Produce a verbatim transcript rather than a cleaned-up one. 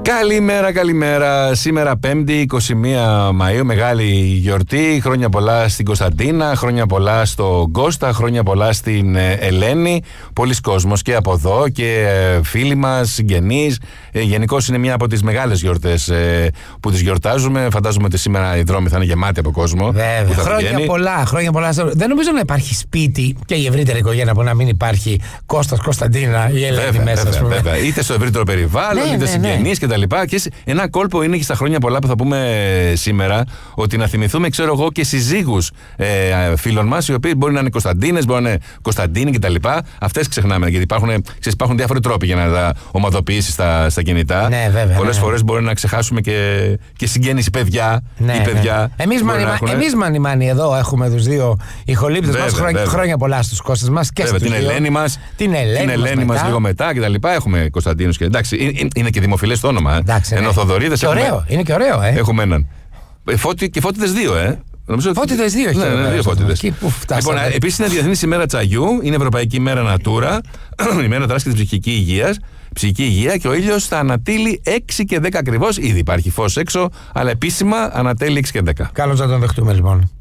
Καλημέρα, καλημέρα. Σήμερα Πέμπτη, είκοσι μία Μαΐου, μεγάλη γιορτή. Χρόνια πολλά στην Κωνσταντίνα, χρόνια πολλά στον Κώστα, χρόνια πολλά στην Ελένη. Πολλοί κόσμος και από εδώ και φίλοι μας, συγγενείς. Γενικώς είναι μια από τις μεγάλες γιορτές που τις γιορτάζουμε. Φαντάζομαι ότι σήμερα οι δρόμοι θα είναι γεμάτοι από κόσμο. Βέβαια. Χρόνια βγαίνει. πολλά, χρόνια πολλά. Δεν νομίζω να υπάρχει σπίτι και η ευρύτερη οικογένεια που να μην υπάρχει Κώστας, Κωνσταντίνα ή Ελένη βέβαια, μέσα. Βέβαια, βέβαια. Είτε στο ευρύτερο περιβάλλον, ναι, είτε ναι, συγγενείς ναι. κτλ. Και ένα κόλπο είναι και στα χρόνια πολλά που θα πούμε σήμερα, ότι να θυμηθούμε, ξέρω εγώ, και συζύγους ε, φίλων μας, οι οποίοι μπορεί να είναι Κωνσταντίνες, μπορεί να είναι Κωνσταντίνοι κτλ. Αυτές ξεχνάμε, γιατί υπάρχουν, ξέρεις, υπάρχουν διάφοροι τρόποι για να τα ομαδοποιήσεις στα, στα κινητά. Ναι, βέβαια. Πολλές ναι, ναι. φορές μπορεί να ξεχάσουμε και, και συγγέννηση παιδιά ναι, ή παιδιά. Ναι. Εμείς μάνι, έχουν... εμείς μάνι, μάνι εδώ έχουμε τους δύο ηχολήπτες μας. Χρόνια, χρόνια πολλά στους Κώστες μας και στους την Ελένη μας. Την Ελένη, την Ελένη μας λίγο μετά κτλ. Έχουμε Κωνσταντίνους και εντάξει, είναι και δημοφιλές το όνομα. Εντάξει, ενώ ναι. Θοδωρίδες. Και ωραίο, είναι και ωραίο, ε. Έχουμε έναν. Φώτη, και Φώτιδες δύο, ε. Φώτιδες δύο, ναι, ναι, δύο Φώτιδες. Λοιπόν, επίσης είναι Διεθνής ημέρα τσαγιού, είναι Ευρωπαϊκή ημέρα Natura, ημέρα δράση και της ψυχικής υγείας. Ψυχική υγεία και ο ήλιος θα ανατείλει έξι και δέκα ακριβώς. Ήδη υπάρχει φως έξω, αλλά επίσημα ανατέλει έξι και δέκα. Καλώς να τον δεχτούμε λοιπόν.